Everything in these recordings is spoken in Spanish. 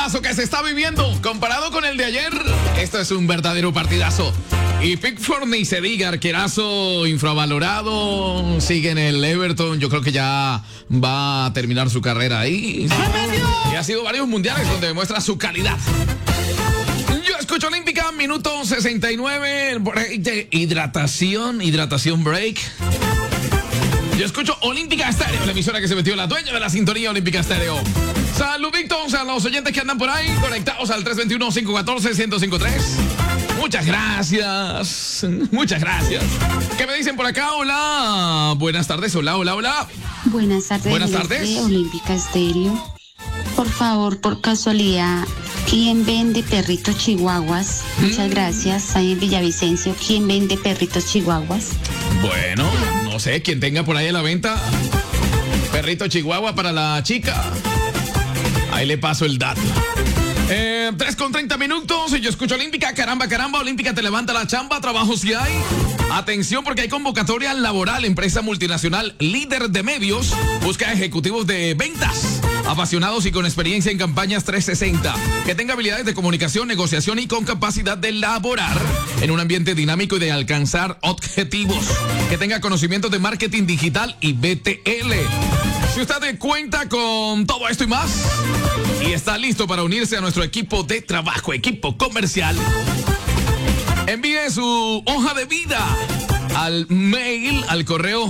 partidazo que se está viviendo. Comparado con el de ayer, esto es un verdadero partidazo. Y Pickford ni se diga, arquerazo infravalorado, sigue en el Everton, yo creo que ya va a terminar su carrera ahí. Y ha sido varios mundiales donde demuestra su calidad. Yo escucho Olímpica, minuto 69, el break de hidratación break. Yo escucho Olímpica Estéreo, la emisora que se metió, la dueña de la sintonía Olímpica Estéreo. Saluditos a los oyentes que andan por ahí, conectados al 321-514-1053. Muchas gracias. ¿Qué me dicen por acá? Hola. Buenas tardes. Hola. Buenas tardes. Olímpica Estéreo. Por favor, por casualidad, ¿quién vende perritos chihuahuas? Muchas gracias. Ahí en Villavicencio, ¿quién vende perritos chihuahuas? Bueno, no sé, quien tenga por ahí a la venta perrito chihuahua para la chica. Ahí le paso el dato. 3:30 minutos y yo escucho Olímpica. Caramba, Olímpica te levanta la chamba, trabajo si hay. Atención porque hay convocatoria laboral. Empresa multinacional líder de medios busca ejecutivos de ventas apasionados y con experiencia en campañas 360, que tenga habilidades de comunicación, negociación y con capacidad de laborar en un ambiente dinámico y de alcanzar objetivos, que tenga conocimientos de marketing digital y BTL. Si usted cuenta con todo esto y más y está listo para unirse a nuestro equipo de trabajo, equipo comercial, envíe su hoja de vida al mail, al correo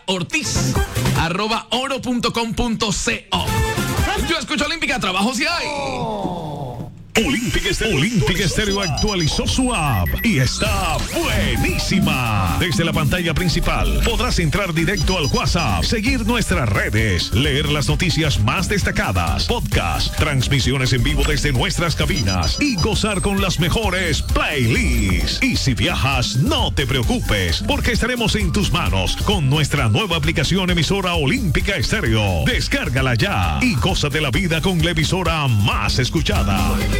jortiz@oro.com.co. Yo escucho Olímpica, trabajo si hay. Olímpica Estéreo actualizó su app y está buenísima. Desde la pantalla principal podrás entrar directo al WhatsApp, seguir nuestras redes, leer las noticias más destacadas, podcast, transmisiones en vivo desde nuestras cabinas y gozar con las mejores playlists. Y si viajas, no te preocupes, porque estaremos en tus manos con nuestra nueva aplicación emisora Olímpica Estéreo. Descárgala ya y goza de la vida con la emisora más escuchada.